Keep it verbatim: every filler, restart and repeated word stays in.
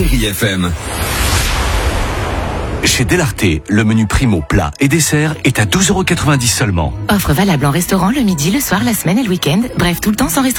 Chérie F M. Chez Delarte, le menu primo, plat et dessert est à douze euros quatre-vingt-dix seulement. Offre valable en restaurant le midi, le soir, la semaine et le week-end. Bref, tout le temps sans restriction.